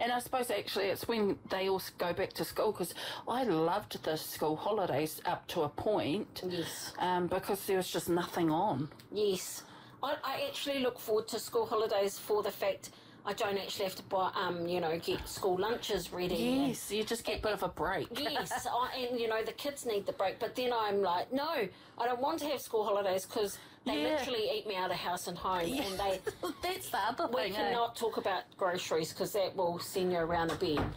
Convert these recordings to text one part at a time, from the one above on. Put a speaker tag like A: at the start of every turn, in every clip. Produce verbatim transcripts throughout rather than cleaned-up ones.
A: And I suppose actually it's when they all go back to school, because I loved the school holidays up to a point.
B: Yes.
A: Um, because there was just nothing on.
B: Yes. I, I actually look forward to school holidays for the fact I don't actually have to buy, um, you know, get school lunches ready.
A: Yes, you just get a bit of a break.
B: Yes, I, and, you know, the kids need the break. But then I'm like, no, I don't want to have school holidays because they
A: Yeah.
B: literally eat me out of house and home.
A: Yeah.
B: And they,
A: That's the other
B: we
A: thing. eh?
B: cannot talk about groceries because that will send you around the bend.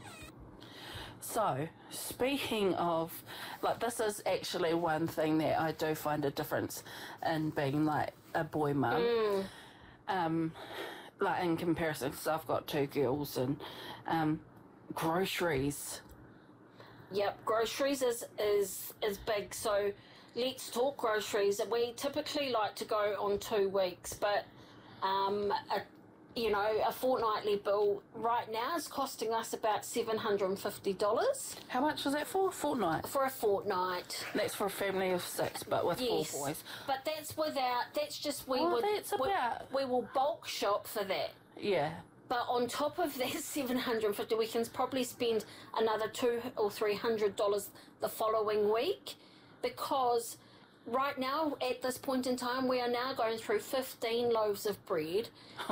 A: So, speaking of, like, this is actually one thing that I do find a difference in being, like, a boy mum.
B: Mm.
A: Um, like, in comparison, because I've got two girls, and um, groceries.
B: Yep, groceries is, is, is big. So let's talk groceries. We typically like to go on two weeks, but um, a, you know, a fortnightly bill right now is costing us about seven hundred fifty dollars.
A: How much was that for? Fortnight?
B: For a fortnight.
A: That's for a family of six, but with
B: Yes,
A: four boys.
B: but that's without, that's just, we
A: Well,
B: would,
A: that's
B: we,
A: about-
B: we will bulk shop for that.
A: Yeah.
B: But on top of that seven hundred fifty, we can probably spend another two or three hundred dollars the following week, because right now at this point in time we are now going through fifteen loaves of bread,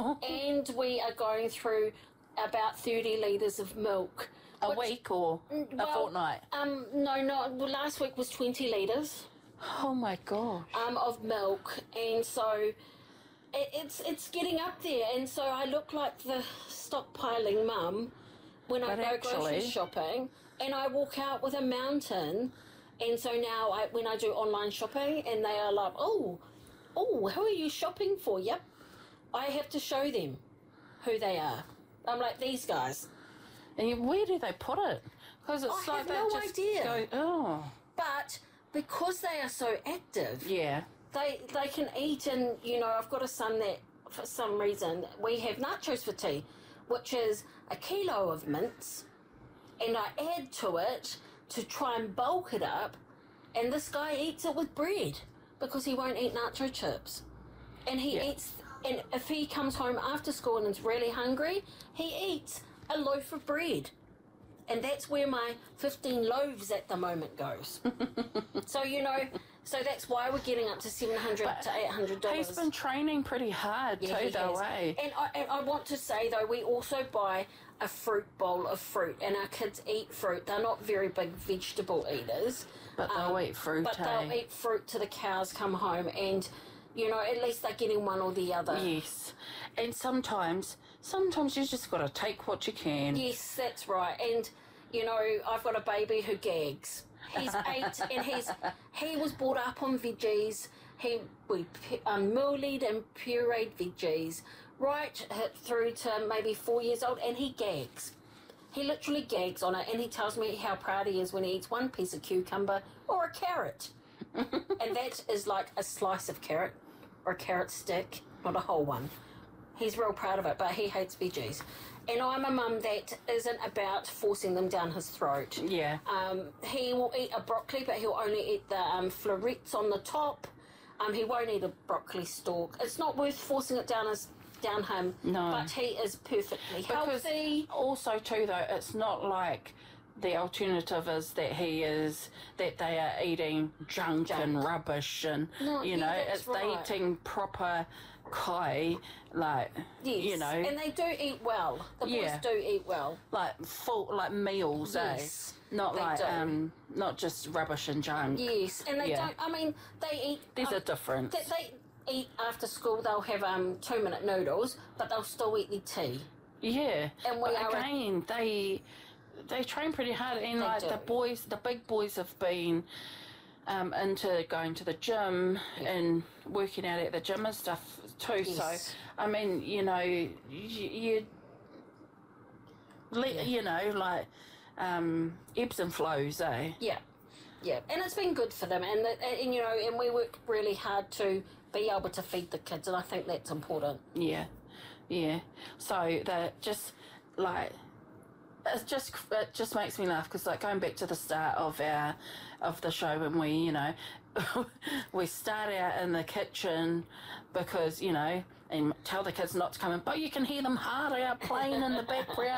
B: and we are going through about thirty litres of milk.
A: A
B: which-
A: week or a
B: well,
A: fortnight?
B: Um, no, no. Well, last week was twenty litres
A: Oh my gosh.
B: um, of milk, and so it, it's it's getting up there, and so I look like the stockpiling mum when I
A: But
B: go grocery
A: actually-
B: shopping, and I walk out with a mountain, and so now I, when I do online shopping, and they are like, oh, oh, who are you shopping for? Yep, I have to show them who they are. I'm like, these guys.
A: And you, where do they put it? Because it's
B: I
A: like
B: have
A: they
B: no
A: just
B: idea.
A: go, oh.
B: But because they are so active,
A: Yeah.
B: they they can eat. And you know, I've got a son that for some reason we have nachos for tea, which is a kilo of mince, and I add to it to try and bulk it up, and this guy eats it with bread because he won't eat nacho chips, and he
A: Yeah.
B: eats. And if he comes home after school and is really hungry, he eats a loaf of bread. And that's where my fifteen loaves at the moment goes. So, you know, so that's why we're getting up to seven hundred dollars to eight hundred dollars.
A: He's been training pretty hard
B: Yeah,
A: too,
B: he
A: though,
B: has.
A: eh?
B: And I, and I want to say, though, we also buy a fruit bowl of fruit, and our kids eat fruit. They're not very big vegetable eaters.
A: But they'll eat fruit,
B: But
A: eh?
B: they'll eat fruit till the cows come home, and, you know, at least they're getting one or the other.
A: Yes. And sometimes, sometimes you just got to take what you can.
B: Yes, that's right. And, you know, I've got a baby who gags. He's eight, and he's he was brought up on veggies. He we pu- um, mulied and pureed veggies right through to maybe four years old, and he gags. He literally gags on it, and he tells me how proud he is when he eats one piece of cucumber or a carrot. And that is like a slice of carrot or a carrot stick, not a whole one. He's real proud of it, but he hates veggies. And I'm a mum that isn't about forcing them down his throat.
A: Yeah.
B: Um, he will eat a broccoli, but he'll only eat the um, florets on the top. Um, he won't eat a broccoli stalk. It's not worth forcing it down his down him.
A: No.
B: But he is perfectly
A: Because
B: healthy.
A: also too, though, it's not like the alternative is that he is that they are eating junk,
B: Junk.
A: and rubbish, and
B: No,
A: you
B: yeah,
A: know,
B: that's
A: it's
B: right.
A: they eating proper kai, like
B: Yes.
A: you know,
B: And they do eat well. The boys
A: Yeah.
B: do eat well.
A: like full like meals,
B: Yes,
A: eh? Not
B: they
A: like
B: do.
A: um, not just rubbish and junk.
B: Yes. And they
A: Yeah.
B: don't, I mean, they eat.
A: There's
B: um,
A: a difference.
B: They, they eat after school, they'll have um, two minute noodles, but they'll still eat their tea.
A: Yeah,
B: And we
A: but
B: are a-
A: again, they they train pretty hard, and
B: They
A: like
B: do.
A: the boys, the big boys have been um, into going to the gym and working out at the gym and stuff too.
B: Yes.
A: So I mean, you know, you, you let you know, like um, ebbs and flows, eh?
B: Yeah, yeah, and it's been good for them, and, the, and you know, and we work really hard to be able to feed the kids, and I think that's important.
A: Yeah, yeah. So that just like it just it just makes me laugh because like going back to the start of our of the show when we you know we start out in the kitchen because you know and tell the kids not to come in, but you can hear them hard out playing in the background.